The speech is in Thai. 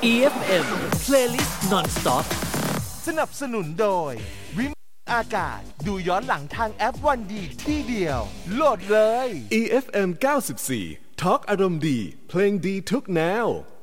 EFM Playlist Non-Stop สนับสนุนโดยวิมอากาศดูย้อนหลังทางแอปวันดีที่เดียวโหลดเลย EFM 94 Talk อารมณ์ดีเพลงดีทุกแนว